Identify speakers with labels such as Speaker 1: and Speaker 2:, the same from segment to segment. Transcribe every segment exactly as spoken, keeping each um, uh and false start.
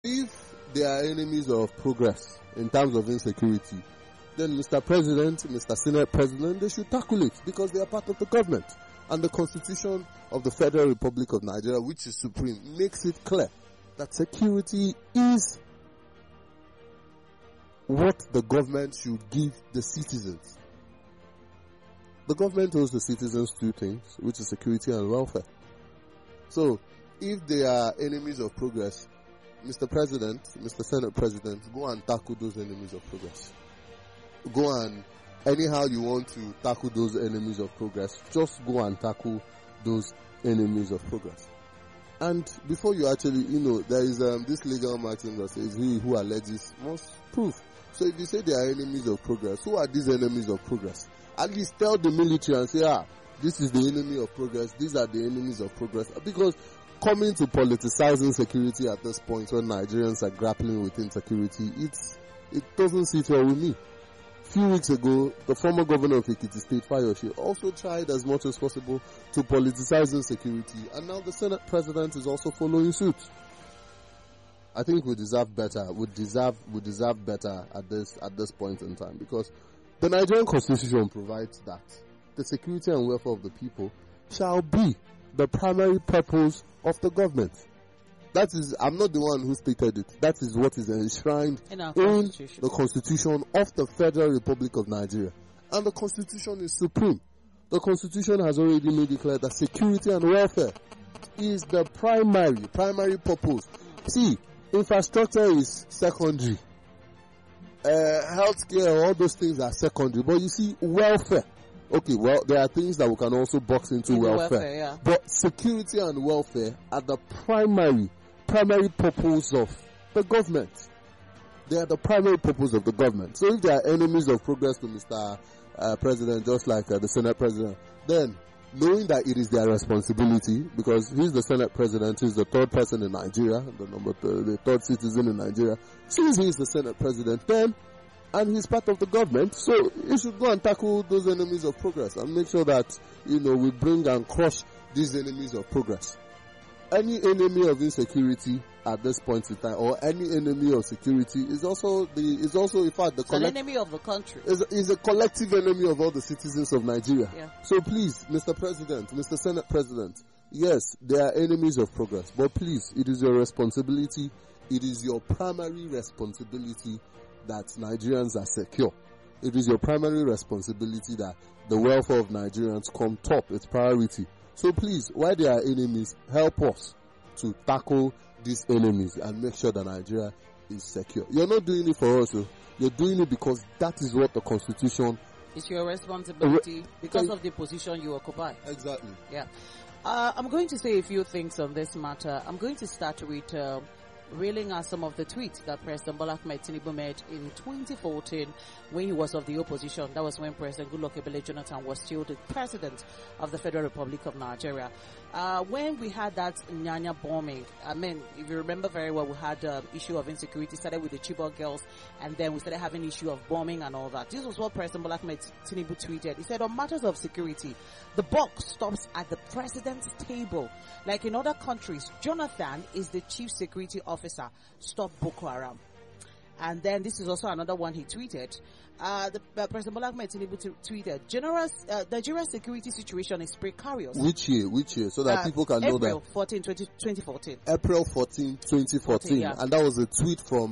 Speaker 1: if they are enemies of progress in terms of insecurity, then Mister President, Mister Senate President, they should tackle it because they are part of the government. And the Constitution of the Federal Republic of Nigeria, which is supreme, makes it clear that security is what the government should give the citizens. The government owes the citizens two things, which is security and welfare. So, if they are enemies of progress, Mister President, Mister Senate President, go and tackle those enemies of progress. Go and, anyhow you want to tackle those enemies of progress, just go and tackle those enemies of progress. And before you actually, you know, there is um, this legal maxim that says, he who alleges must prove. So if you say they are enemies of progress, who are these enemies of progress? At least tell the military and say, ah, this is the enemy of progress, these are the enemies of progress. Because coming to politicizing security at this point when Nigerians are grappling with insecurity, it's, it doesn't sit well with me. A few weeks ago, the former governor of Ekiti State, Fayoshe, also tried as much as possible to politicize insecurity, and now the Senate President is also following suit. I think we deserve better. We deserve we deserve better at this at this point in time, because the Nigerian Constitution provides that the security and welfare of the people shall be the primary purpose of the government. That is, I'm not the one who stated it. That is what is enshrined in, in the Constitution of the Federal Republic of Nigeria. And the Constitution is supreme. The Constitution has already made it clear that security and welfare is the primary, primary purpose. See, infrastructure is secondary. Uh, healthcare, all those things are secondary. But you see, welfare. Okay, well, there are things that we can also box into in welfare. welfare yeah. But security and welfare are the primary, primary purpose of the government. They are the primary purpose of the government. So if they are enemies of progress to Mister Uh, President, just like uh, the Senate President, then knowing that it is their responsibility, because he's the Senate President, he's the third person in Nigeria, the number th- the third citizen in Nigeria, since he's the Senate President, then, and he's part of the government, so he should go and tackle those enemies of progress and make sure that, you know, we bring and crush these enemies of progress. Any enemy of insecurity at this point in time, or any enemy of security, is also the is also in fact the
Speaker 2: collect- an enemy of the country.
Speaker 1: Is is a collective enemy of all the citizens of Nigeria.
Speaker 2: Yeah.
Speaker 1: So please, Mister President, Mister Senate President, yes, they are enemies of progress, but please, it is your responsibility. It is your primary responsibility that Nigerians are secure. It is your primary responsibility that the welfare of Nigerians come top. It's priority. So please, while they are enemies, help us to tackle these enemies and make sure that Nigeria is secure. You're not doing it for us, you're doing it because that is what the Constitution...
Speaker 2: It's your responsibility because of the position you occupy.
Speaker 1: Exactly.
Speaker 2: Yeah. Uh, I'm going to say a few things on this matter. I'm going to start with... Uh, reeling out some of the tweets that President Bola Ahmed Tinubu made in twenty fourteen when he was of the opposition. That was when President Goodluck Ebele Jonathan was still the president of the Federal Republic of Nigeria. Uh, when we had that Nyanya bombing, I mean, if you remember very well, we had the um, issue of insecurity, started with the Chibok girls, and then we started having issue of bombing and all that. This was what President Bola Ahmed Tinubu tweeted. He said, on matters of security, the buck stops at the president's table. Like in other countries, Jonathan is the chief security officer. Stop Boko Haram. And then this is also another one he tweeted. Uh, the uh, President Bola Ahmed Tinubu t- tweeted, General, uh, Nigeria's security situation is precarious.
Speaker 1: Which year? Which year? So that uh, people can
Speaker 2: April
Speaker 1: know that.
Speaker 2: April fourteenth, twenty fourteen
Speaker 1: April fourteenth, twenty fourteen
Speaker 2: yeah.
Speaker 1: And that was a tweet from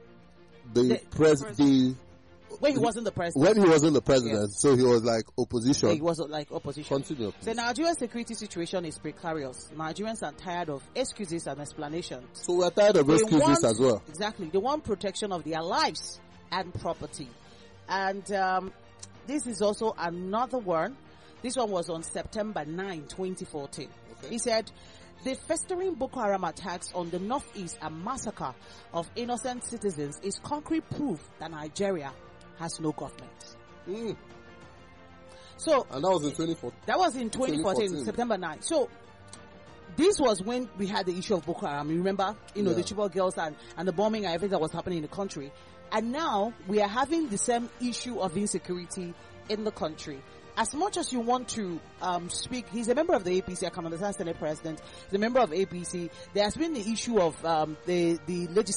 Speaker 1: the,
Speaker 2: the
Speaker 1: pres- the
Speaker 2: when he wasn't the president.
Speaker 1: When he wasn't the president, yeah. So he was like opposition.
Speaker 2: Yeah, he was like opposition.
Speaker 1: Continue, please.
Speaker 2: So Nigeria's security situation is precarious. Nigerians are tired of excuses and explanations.
Speaker 1: So we're tired of they excuses
Speaker 2: want,
Speaker 1: as well.
Speaker 2: Exactly. They want protection of their lives and property. And um, this is also another one. This one was on September ninth, twenty fourteen Okay. He said, the festering Boko Haram attacks on the northeast and massacre of innocent citizens is concrete proof that Nigeria has no government.
Speaker 1: Mm.
Speaker 2: So,
Speaker 1: and that was in twenty fourteen
Speaker 2: That was in twenty fourteen September ninth So, this was when we had the issue of Boko Haram. You remember, you know, yeah. the Chibok girls and, and the bombing and everything that was happening in the country. And now we are having the same issue of insecurity in the country. As much as you want to um, speak, he's a member of the A P C. I can understand Senate President. He's a member of A P C. There has been the issue of um, the the legislation.